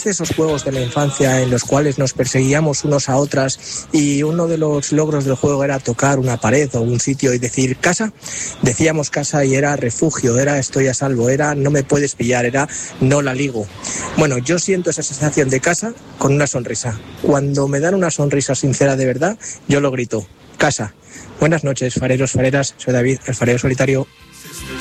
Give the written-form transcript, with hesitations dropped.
Esos juegos de la infancia en los cuales nos perseguíamos unos a otras y uno de los logros del juego era tocar una pared o un sitio y decir casa, decíamos casa y era refugio, era estoy a salvo, era no me puedes pillar, era no la ligo. Bueno, yo siento esa sensación de casa con una sonrisa. Cuando me dan una sonrisa sincera de verdad, yo lo grito, casa. Buenas noches, fareros, fareras, soy David, el farero solitario.